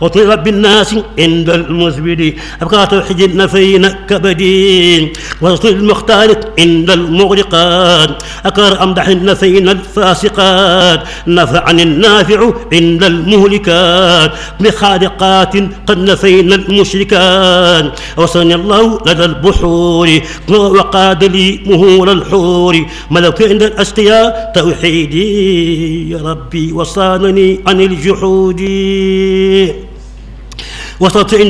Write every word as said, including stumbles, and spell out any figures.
وطلب بالناس عند المزبد أبقى توحيد النفين كبدين وصل المختار عند المغرقات أكار أمدح النفين الفاسقات نفعني النافع عند المهلكات بخالقات قد نفينا المشركات وصلني الله لدى البحور وقاد لي مهول الحور ملك عند الأسقياء توحيدي يا ربي وصانني عن الجحود وصلت عند